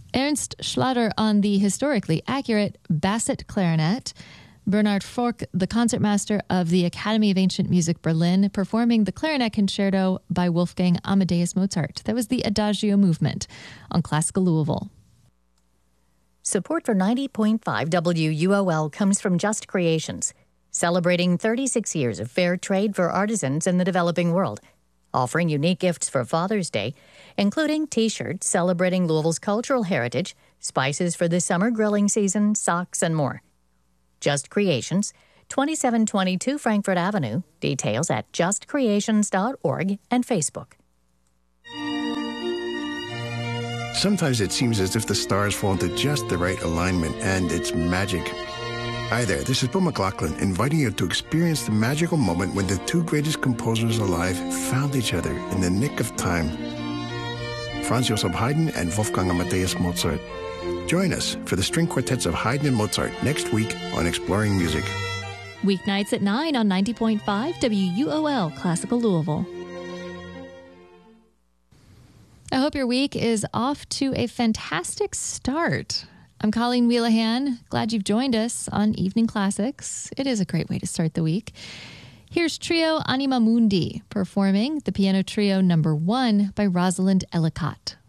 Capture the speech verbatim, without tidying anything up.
Ernst Schlatter on the historically accurate Bassett clarinet. Bernhard Fork, the concertmaster of the Academy of Ancient Music Berlin, performing the Clarinet Concerto by Wolfgang Amadeus Mozart. That was the Adagio movement on Classical Louisville. Support for ninety point five W U O L comes from Just Creations, celebrating thirty-six years of fair trade for artisans in the developing world, offering unique gifts for Father's Day, including T-shirts celebrating Louisville's cultural heritage, spices for the summer grilling season, socks, and more. Just Creations, twenty-seven twenty-two Frankfurt Avenue. Details at just creations dot org and Facebook. Sometimes it seems as if the stars fall into just the right alignment, and it's magic. Hi there, this is Bill McLaughlin, inviting you to experience the magical moment when the two greatest composers alive found each other in the nick of time. Franz Joseph Haydn and Wolfgang Amadeus Mozart. Join us for the string quartets of Haydn and Mozart next week on Exploring Music. Weeknights at nine on ninety point five W U O L Classical Louisville. I hope your week is off to a fantastic start. I'm Colleen Wheelahan. Glad you've joined us on Evening Classics. It is a great way to start the week. Here's Trio Anima Mundi performing the piano trio number one by Rosalind Ellicott.